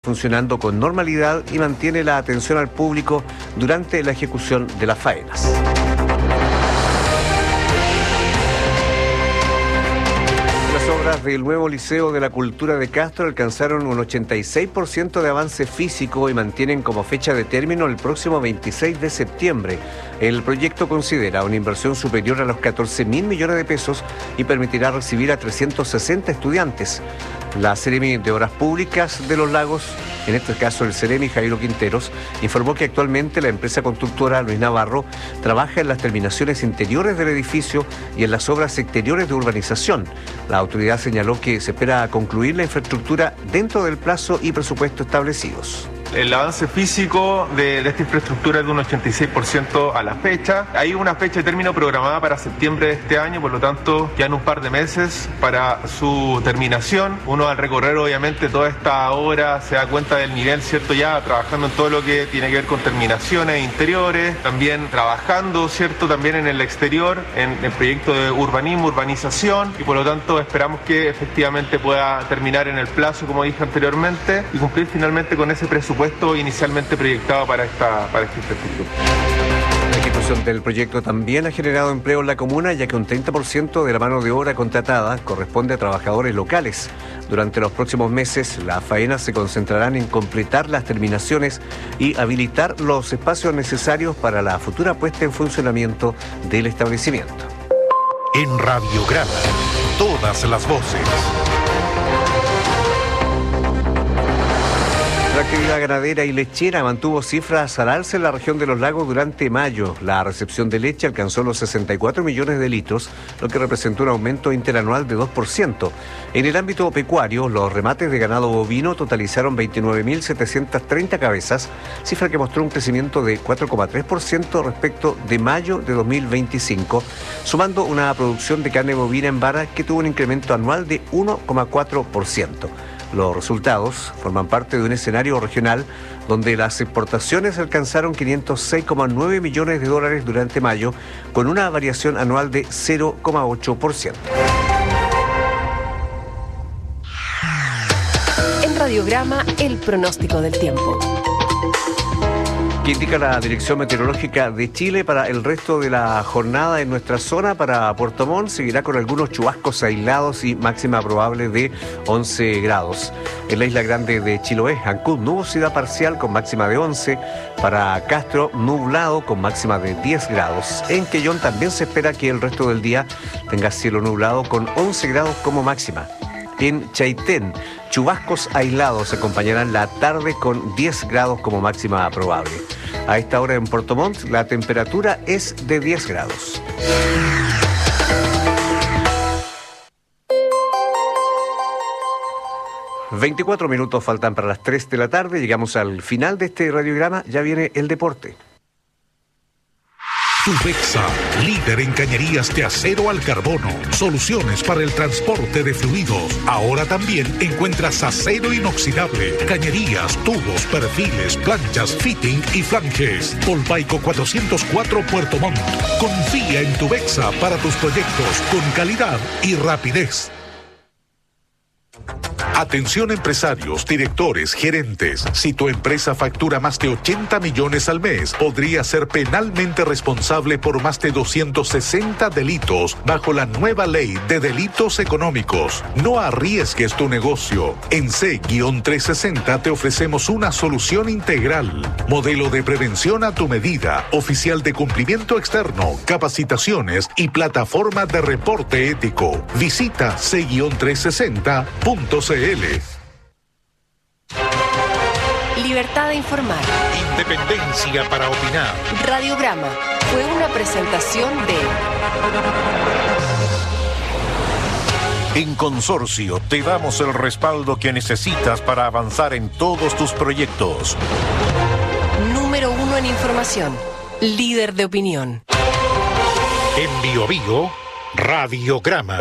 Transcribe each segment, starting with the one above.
funcionando con normalidad y mantiene la atención al público durante la ejecución de las faenas. Obras del nuevo Liceo de la Cultura de Castro alcanzaron un 86% de avance físico y mantienen como fecha de término el próximo 26 de septiembre. El proyecto considera una inversión superior a los 14.000 millones de pesos y permitirá recibir a 360 estudiantes. La Seremi de Obras Públicas de Los Lagos, en este caso el Seremi Jairo Quinteros, informó que actualmente la empresa constructora Luis Navarro trabaja en las terminaciones interiores del edificio y en las obras exteriores de urbanización. La autoridad señaló que se espera concluir la infraestructura dentro del plazo y presupuesto establecidos. El avance físico de esta infraestructura es de un 86% a la fecha. Hay una fecha de término programada para septiembre de este año, por lo tanto quedan un par de meses para su terminación. Uno al recorrer obviamente toda esta obra se da cuenta del nivel, ¿cierto? Ya trabajando en todo lo que tiene que ver con terminaciones interiores, también trabajando, ¿cierto? También en el exterior, en el proyecto de urbanismo, urbanización, y por lo tanto esperamos que efectivamente pueda terminar en el plazo, como dije anteriormente, y cumplir finalmente con ese presupuesto inicialmente proyectado para esta infraestructura. La ejecución del proyecto también ha generado empleo en la comuna, ya que un 30% de la mano de obra contratada corresponde a trabajadores locales. Durante los próximos meses, las faenas se concentrarán en completar las terminaciones y habilitar los espacios necesarios para la futura puesta en funcionamiento del establecimiento. En Radiograma, todas las voces. La actividad ganadera y lechera mantuvo cifras al alza en la región de Los Lagos durante mayo. La recepción de leche alcanzó los 64 millones de litros, lo que representó un aumento interanual de 2%. En el ámbito pecuario, los remates de ganado bovino totalizaron 29.730 cabezas, cifra que mostró un crecimiento de 4,3% respecto de mayo de 2025, sumando una producción de carne bovina en vara que tuvo un incremento anual de 1,4%. Los resultados forman parte de un escenario regional donde las exportaciones alcanzaron 506,9 millones de dólares durante mayo, con una variación anual de 0,8%. En Radiograma, el pronóstico del tiempo. Que indica la Dirección Meteorológica de Chile para el resto de la jornada en nuestra zona. Para Puerto Montt seguirá con algunos chubascos aislados y máxima probable de 11 grados. En la isla grande de Chiloé, Ancud, nubosidad parcial con máxima de 11. Para Castro, nublado con máxima de 10 grados. En Quellón también se espera que el resto del día tenga cielo nublado con 11 grados como máxima. En Chaitén, chubascos aislados acompañarán la tarde con 10 grados como máxima probable. A esta hora en Puerto Montt la temperatura es de 10 grados. ...24 minutos faltan para las 3 de la tarde... ...llegamos al final de este radiograma... ...ya viene el deporte. Tubexa, líder en cañerías de acero al carbono, soluciones para el transporte de fluidos. Ahora también encuentras acero inoxidable, cañerías, tubos, perfiles, planchas, fitting y flanges. Polpaico 404 Puerto Montt. Confía en Tubexa para tus proyectos con calidad y rapidez. Atención empresarios, directores, gerentes. Si tu empresa factura más de 80 millones al mes, podría ser penalmente responsable por más de 260 delitos bajo la nueva ley de delitos económicos. No arriesgues tu negocio. En C-360 te ofrecemos una solución integral. Modelo de prevención a tu medida, oficial de cumplimiento externo, capacitaciones y plataforma de reporte ético. Visita C-360.cl. Libertad de informar. Independencia para opinar. Radiograma fue una presentación de... En Consorcio te damos el respaldo que necesitas para avanzar en todos tus proyectos. Número 1 en información. Líder de opinión. En Bio Bio, Radiograma.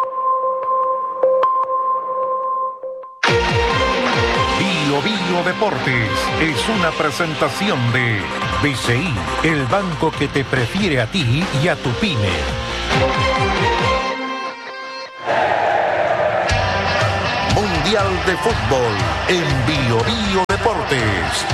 Bio Bio Deportes es una presentación de BCI, el banco que te prefiere a ti y a tu pyme. Mundial de Fútbol en Bio Bio Deportes.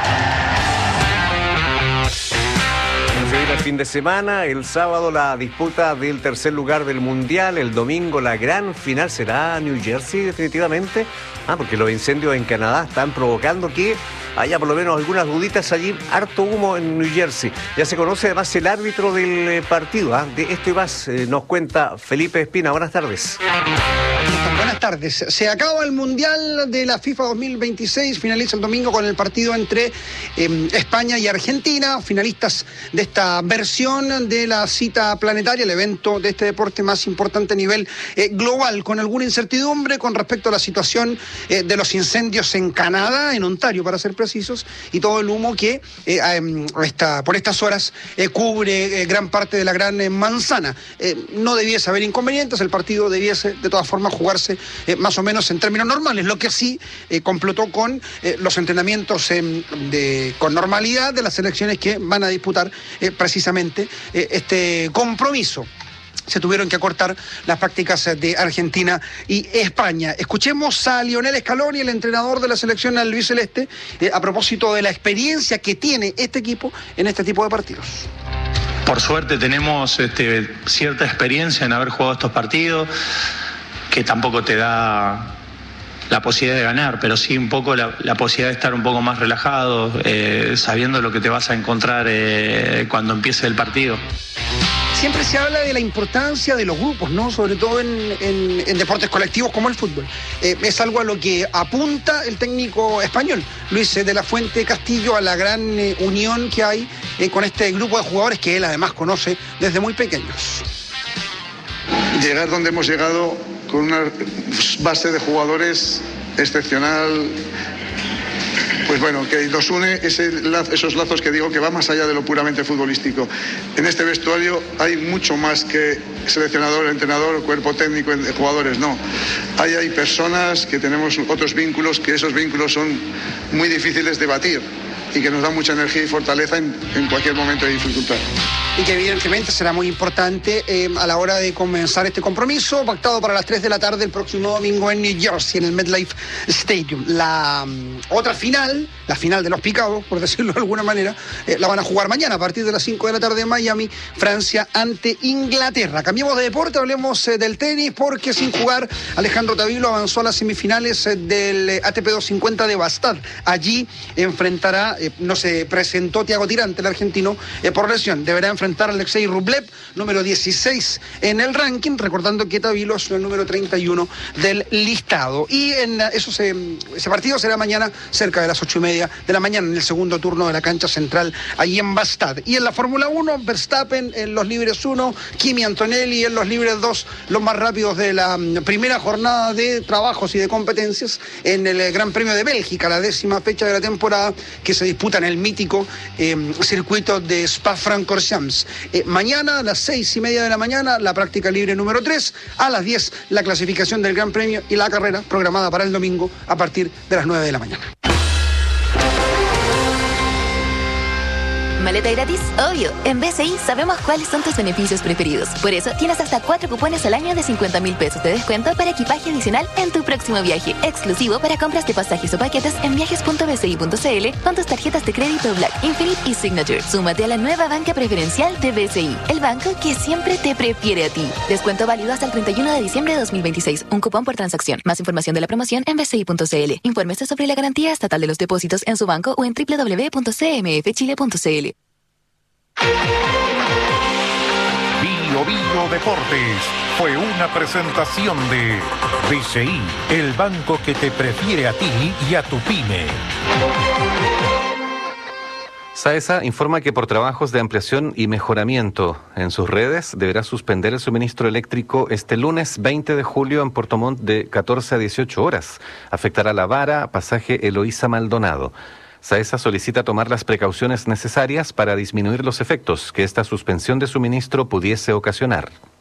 Se viene el fin de semana, el sábado la disputa del tercer lugar del Mundial, el domingo la gran final será New Jersey definitivamente, porque los incendios en Canadá están provocando que haya por lo menos algunas duditas allí, harto humo en New Jersey. Ya se conoce además el árbitro del partido, de esto y más nos cuenta Felipe Espina. Buenas tardes. Buenas tardes. Se acaba el Mundial de la FIFA 2026, finaliza el domingo con el partido entre España y Argentina, finalistas de esta versión de la cita planetaria, el evento de este deporte más importante a nivel global, con alguna incertidumbre con respecto a la situación de los incendios en Canadá, en Ontario para ser precisos, y todo el humo que por estas horas cubre gran parte de la Gran Manzana. No debiese haber inconvenientes, el partido debiese de todas formas jugarse más o menos en términos normales, lo que sí complotó con los entrenamientos con normalidad de las selecciones que van a disputar precisamente este compromiso. Se tuvieron que acortar las prácticas de Argentina y España. Escuchemos a Lionel Scaloni, el entrenador de la selección albiceleste, a propósito de la experiencia que tiene este equipo en este tipo de partidos. Por suerte tenemos cierta experiencia en haber jugado estos partidos, que tampoco te da la posibilidad de ganar, pero sí un poco la posibilidad de estar un poco más relajado, sabiendo lo que te vas a encontrar cuando empiece el partido. Siempre se habla de la importancia de los grupos, ¿no? Sobre todo en deportes colectivos como el fútbol. Es algo a lo que apunta el técnico español, Luis de la Fuente Castillo, a la gran unión que hay con este grupo de jugadores que él además conoce desde muy pequeños. Llegar donde hemos llegado con una base de jugadores excepcional, pues bueno, que nos une esos lazos que digo que va más allá de lo puramente futbolístico. En este vestuario hay mucho más que seleccionador, entrenador, cuerpo técnico, jugadores, no. Hay personas que tenemos otros vínculos, que esos vínculos son muy difíciles de batir y que nos dan mucha energía y fortaleza en cualquier momento de dificultad. Y que evidentemente será muy importante a la hora de comenzar este compromiso, pactado para las 3 de la tarde el próximo domingo en New Jersey, en el MetLife Stadium. La otra final, la final de los picados, por decirlo de alguna manera, la van a jugar mañana a partir de las 5 de la tarde en Miami, Francia ante Inglaterra. Cambiemos de deporte, hablemos del tenis, porque sin jugar Alejandro Tavilo avanzó a las semifinales del ATP 250 de Bastad. Allí enfrentará, no se presentó Thiago Tirante, el argentino, por lesión. Deberá enfrentar a Alexei Rublev, número 16 en el ranking, recordando que Tavilo es el número 31 del listado. Y ese partido será mañana cerca de las 8:30 de la mañana, en el segundo turno de la cancha central, allí en Bastad. Y en la Fórmula 1, Verstappen en los libres 1, Kimi Antonelli en los libres 2, los más rápidos de la primera jornada de trabajos y de competencias en el Gran Premio de Bélgica, la 10ª fecha de la temporada, que se disputa en el mítico circuito de Spa-Francorchamps. Mañana a las 6:30 de la mañana la práctica libre número 3, a las 10 la clasificación del Gran Premio y la carrera programada para el domingo a partir de las 9 de la mañana. ¿Maleta gratis? Obvio. En BCI sabemos cuáles son tus beneficios preferidos. Por eso tienes hasta 4 cupones al año de 50.000 pesos de descuento para equipaje adicional en tu próximo viaje. Exclusivo para compras de pasajes o paquetes en viajes.bci.cl con tus tarjetas de crédito Black, Infinite y Signature. Súmate a la nueva banca preferencial de BCI, el banco que siempre te prefiere a ti. Descuento válido hasta el 31 de diciembre de 2026. Un cupón por transacción. Más información de la promoción en bci.cl. Infórmese sobre la garantía estatal de los depósitos en su banco o en www.cmfchile.cl. Bio Bio Deportes fue una presentación de BCI, el banco que te prefiere a ti y a tu pyme. SAESA informa que por trabajos de ampliación y mejoramiento en sus redes deberá suspender el suministro eléctrico este lunes 20 de julio en Puerto Montt de 14 a 18 horas. Afectará La Vara, pasaje Eloísa Maldonado. SAESA solicita tomar las precauciones necesarias para disminuir los efectos que esta suspensión de suministro pudiese ocasionar.